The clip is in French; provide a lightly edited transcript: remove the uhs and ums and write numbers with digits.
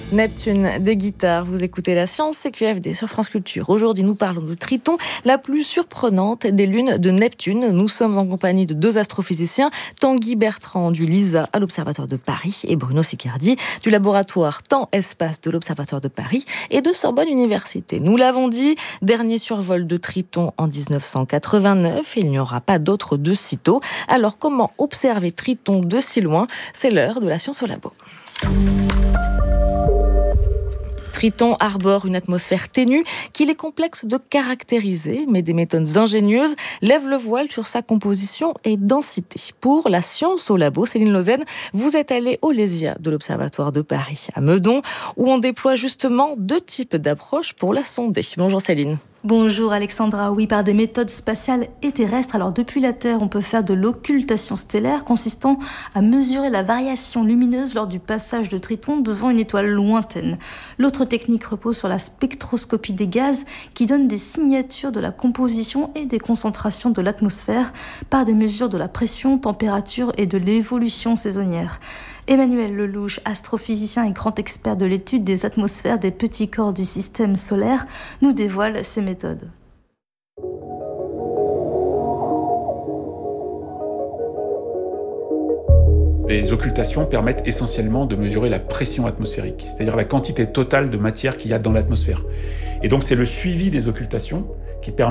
Neptune, des guitares, vous écoutez la science CQFD sur France Culture. Aujourd'hui, nous parlons de Triton, la plus surprenante des lunes de Neptune. Nous sommes en compagnie de deux astrophysiciens, Tanguy Bertrand du LISA à l'Observatoire de Paris et Bruno Siccardi du laboratoire Temps-Espace de l'Observatoire de Paris et de Sorbonne Université. Nous l'avons dit, dernier survol de Triton en 1989, il n'y aura pas d'autre de sitôt. Alors comment observer Triton de si loin? C'est l'heure de la science au labo. Triton arbore une atmosphère ténue qu'il est complexe de caractériser, mais des méthodes ingénieuses lèvent le voile sur sa composition et densité. Pour la science au labo, Céline Lausanne, vous êtes allée au LESIA de l'Observatoire de Paris à Meudon, où on déploie justement deux types d'approches pour la sonder. Bonjour Céline. Bonjour Alexandra, oui, par des méthodes spatiales et terrestres. Alors depuis la Terre, on peut faire de l'occultation stellaire consistant à mesurer la variation lumineuse lors du passage de Triton devant une étoile lointaine. L'autre technique repose sur la spectroscopie des gaz qui donne des signatures de la composition et des concentrations de l'atmosphère par des mesures de la pression, température et de l'évolution saisonnière. Emmanuel Lelouch, astrophysicien et grand expert de l'étude des atmosphères des petits corps du système solaire, nous dévoile ces méthodes. Les occultations permettent essentiellement de mesurer la pression atmosphérique, c'est-à-dire la quantité totale de matière qu'il y a dans l'atmosphère. Et donc c'est le suivi des occultations qui permet